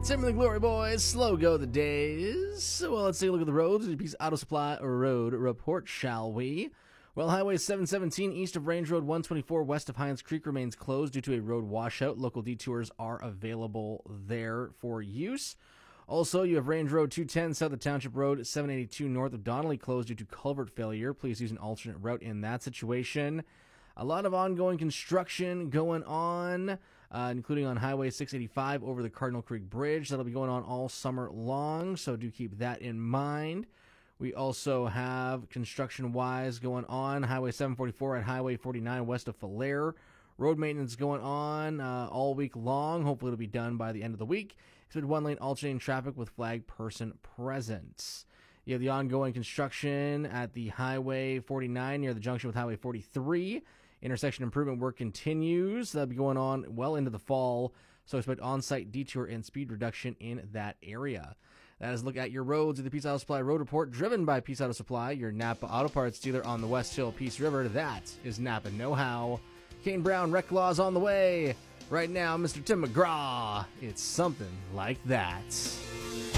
Tim and the Glory Boys, slow go the days. Well, let's take a look at the roads. A piece Auto Supply Road report, shall we? Well, Highway 717 east of Range Road 124 west of Hines Creek remains closed due to a road washout. Local detours are available there for use. Also, you have Range Road 210 south of Township Road 782 north of Donnelly closed due to culvert failure. Please use an alternate route in that situation. A lot of ongoing construction going on, including on Highway 685 over the Cardinal Creek Bridge. That'll be going on all summer long, so do keep that in mind. We also have construction-wise going on Highway 744 at Highway 49 west of Falher. Road maintenance going on all week long. Hopefully it'll be done by the end of the week. Expect one-lane alternating traffic with flag person present. You have the ongoing construction at the Highway 49 near the junction with Highway 43. Intersection improvement work continues. That'll be going on well into the fall, so expect on-site detour and speed reduction in that area. That is a look at your roads with the Peace Auto Supply Road Report, driven by Peace Auto Supply, your Napa Auto Parts dealer on the West Hill Peace River. That is Napa Know-How. Kane Brown Wreck Law's on the way. Right now, Mr. Tim McGraw. It's something like that.